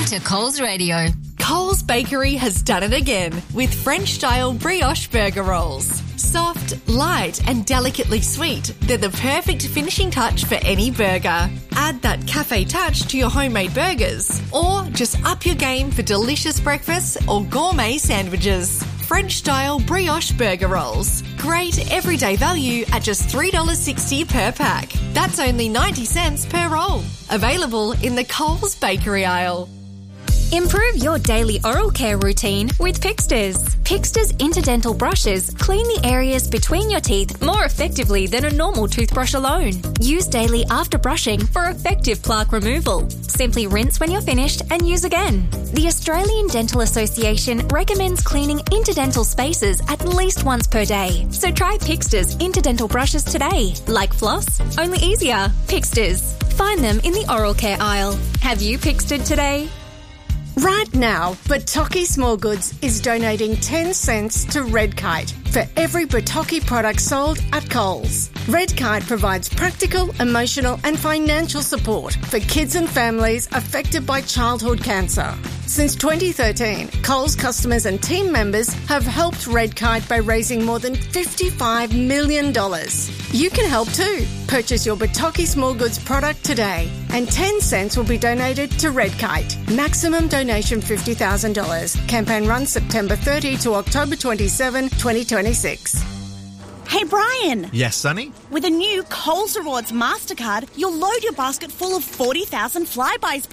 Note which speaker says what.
Speaker 1: to Coles Radio.
Speaker 2: Coles Bakery has done it again with French-style brioche burger rolls. Soft, light and delicately sweet, they're the perfect finishing touch for any burger. Add that cafe touch to your homemade burgers, or just up your game for delicious breakfasts or gourmet sandwiches. French-style brioche burger rolls. Great everyday value at just $3.60 per pack. That's only 90 cents per roll. Available in the Coles Bakery aisle.
Speaker 3: Improve your daily oral care routine with Pixters. Pixters Interdental brushes clean the areas between your teeth more effectively than a normal toothbrush alone. Use daily after brushing for effective plaque removal. Simply rinse when you're finished and use again. The Australian Dental Association recommends cleaning interdental spaces at least once per day. So try Pixters Interdental brushes today. Like floss, only easier. Pixters. Find them in the oral care aisle. Have you Pixtered today?
Speaker 4: Right now, Bataki Small Goods is donating 10 cents to Red Kite for every Bataki product sold at Coles. Red Kite provides practical, emotional and financial support for kids and families affected by childhood cancer. Since 2013, Coles customers and team members have helped Red Kite by raising more than $55 million. You can help too. Purchase your Bataki Small Goods product today and 10 cents will be donated to Red Kite. Maximum donation $50,000. Campaign runs September 30 to October 27, 2026.
Speaker 5: Hey, Brian.
Speaker 6: Yes, Sonny?
Speaker 5: With a new Coles Rewards MasterCard, you'll load your basket full of 40,000 Flybuys